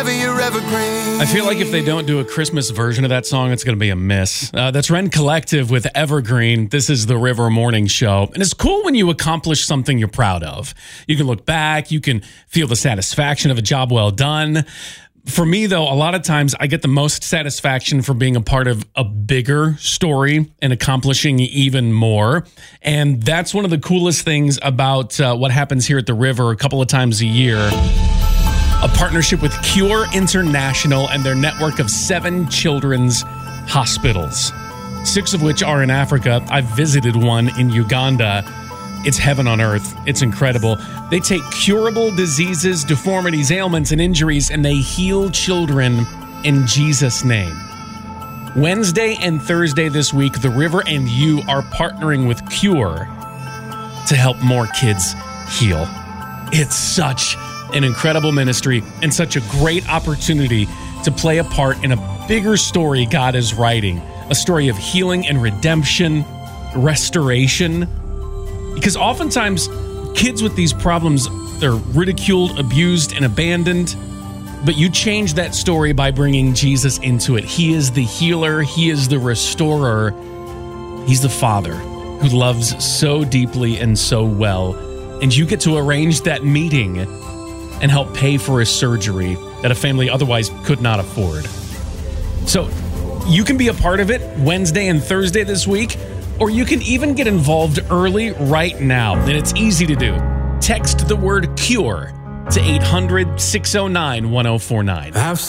I feel like if they don't do a Christmas version of that song, it's going to be a miss. That's Ren Collective with Evergreen. This is the River Morning Show. And it's cool when you accomplish something you're proud of. You can look back. You can feel the satisfaction of a job well done. For me, though, a lot of times I get the most satisfaction for being a part of a bigger story and accomplishing even more. And that's one of the coolest things about what happens here at the River a couple of times a year. A partnership with Cure International and their network of 7 children's hospitals, 6 of which are in Africa. I've visited one in Uganda. It's heaven on earth. It's incredible. They take curable diseases, deformities, ailments, and injuries, and they heal children in Jesus' name. Wednesday and Thursday this week, The River and you are partnering with Cure to help more kids heal. It's such an incredible ministry and such a great opportunity to play a part in a bigger story God is writing, a story of healing and redemption, restoration. Because oftentimes kids with these problems, they're ridiculed, abused, and abandoned. But you change that story by bringing Jesus into it. He is the healer. He is the restorer. He's the Father who loves so deeply and so well. And you get to arrange that meeting and help pay for a surgery that a family otherwise could not afford. So you can be a part of it Wednesday and Thursday this week, or you can even get involved early right now. And it's easy to do. Text the word CURE to 800-609-1049.